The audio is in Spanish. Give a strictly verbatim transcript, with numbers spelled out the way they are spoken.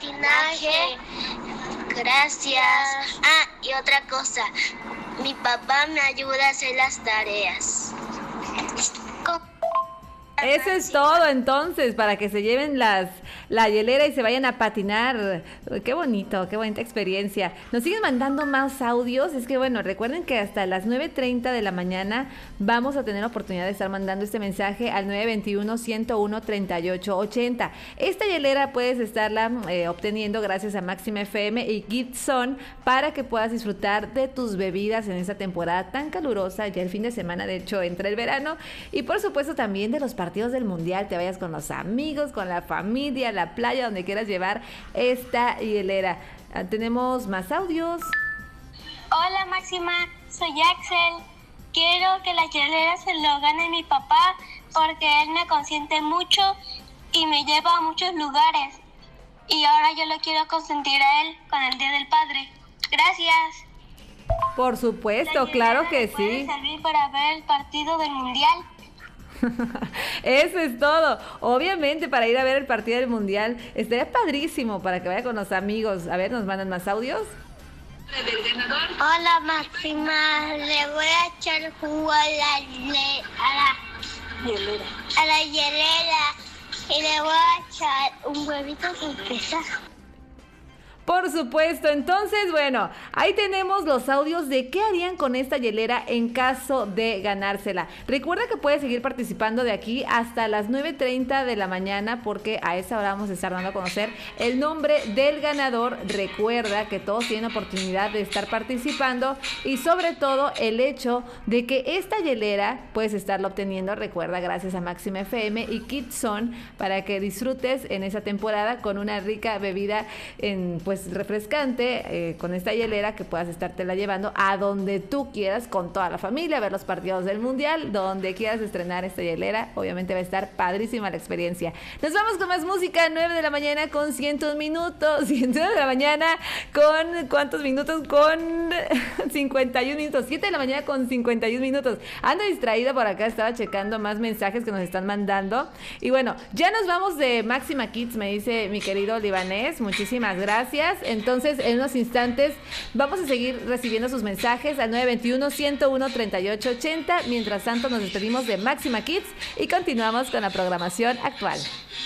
patinaje. Gracias. Ah, y otra cosa. Mi papá me ayuda a hacer las tareas. Eso es todo entonces, para que se lleven las la hielera y se vayan a patinar. Qué bonito, qué bonita experiencia. Nos siguen mandando más audios. Es que bueno, recuerden que hasta las nueve treinta de la mañana vamos a tener oportunidad de estar mandando este mensaje al nueve dos uno, uno uno, tres ocho ocho cero. Esta hielera puedes estarla eh, obteniendo gracias a Máxima F M y Gibson para que puedas disfrutar de tus bebidas en esta temporada tan calurosa. Ya el fin de semana, de hecho, entra el verano. Y por supuesto también de los partidos del mundial, te vayas con los amigos, con la familia, la playa, donde quieras llevar esta hielera. Ah, tenemos más audios. Hola Máxima, soy Axel. Quiero que la hielera se lo gane mi papá porque él me consiente mucho y me lleva a muchos lugares. Y ahora yo lo quiero consentir a él con el Día del Padre. Gracias. Por supuesto, claro que sí. Puede servir para ver el partido del mundial. Eso es todo. Obviamente para ir a ver el partido del mundial estaría padrísimo para que vaya con los amigos. A ver, nos mandan más audios. Hola Máxima, le voy a echar jugo a la, le, a la hielera. A la hielera y le voy a echar un huevito sorpresa. Por supuesto, entonces, bueno, ahí tenemos los audios de qué harían con esta hielera en caso de ganársela. Recuerda que puedes seguir participando de aquí hasta las nueve treinta de la mañana porque a esa hora vamos a estar dando a conocer el nombre del ganador. Recuerda que todos tienen oportunidad de estar participando y sobre todo el hecho de que esta hielera puedes estarla obteniendo, recuerda, gracias a Máxima F M y Kitson para que disfrutes en esa temporada con una rica bebida en pues pues refrescante eh, con esta hielera que puedas estártela llevando a donde tú quieras con toda la familia, a ver los partidos del mundial, donde quieras estrenar esta hielera, obviamente va a estar padrísima la experiencia. Nos vamos con más música, nueve de la mañana con cien minutos, ciento de la mañana con ¿cuántos minutos? Con cincuenta y uno minutos, siete de la mañana con cincuenta y uno minutos. Ando distraída por acá, estaba checando más mensajes que nos están mandando y bueno, ya nos vamos de Máxima Kids, me dice mi querido libanés, muchísimas gracias. Entonces, en unos instantes vamos a seguir recibiendo sus mensajes al nueve dos uno, uno uno, tres ocho ocho cero. Mientras tanto, nos despedimos de Máxima Kids y continuamos con la programación actual.